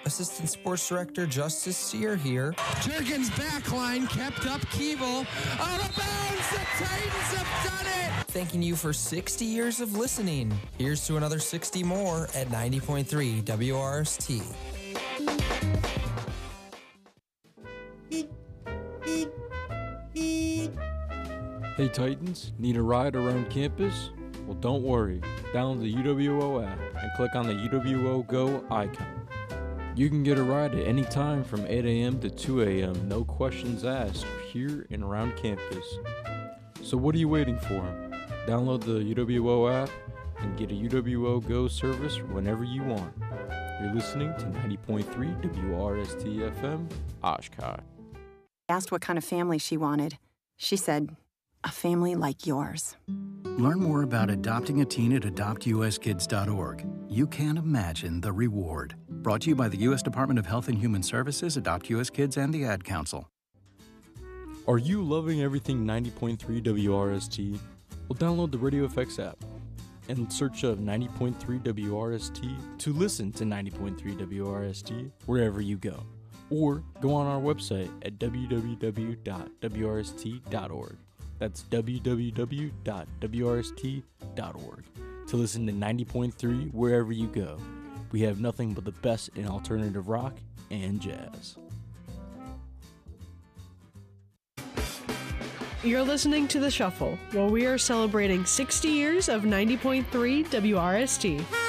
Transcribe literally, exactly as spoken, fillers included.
Assistant Sports Director Justice Sear here. Jurgens backline kept up Keeble. Out of bounds, the Titans have done it! Thanking you for sixty years of listening. Here's to another sixty more at ninety point three W R S T. Hey Titans, need a ride around campus? Well, don't worry. Download the U W O app and click on the U W O Go icon. You can get a ride at any time from eight a.m. to two a.m. No questions asked here and around campus. So what are you waiting for? Download the U W O app and get a U W O Go service whenever you want. You're listening to ninety point three W R S T F M, Oshkosh. Asked what kind of family she wanted. She said, a family like yours. Learn more about adopting a teen at adopt U S kids dot org. You can't imagine the reward. Brought to you by the U S Department of Health and Human Services, Adopt U S Kids, and the Ad Council. Are you loving everything ninety point three W R S T? Well, download the Radio F X app and search up ninety point three W R S T to listen to ninety point three W R S T wherever you go. Or go on our website at w w w dot w r s t dot org. That's w w w dot w r s t dot org to listen to ninety point three wherever you go. We have nothing but the best in alternative rock and jazz. You're listening to The Shuffle, where we are celebrating sixty years of ninety point three W R S T.